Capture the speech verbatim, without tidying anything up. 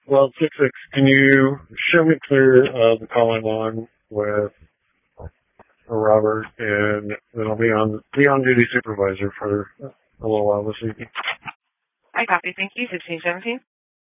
Well, six six, can you show me clear uh, the call I'm on with Robert, and then I'll be on be on duty supervisor for a little while this evening. I copy. Thank you. sixteen seventeen.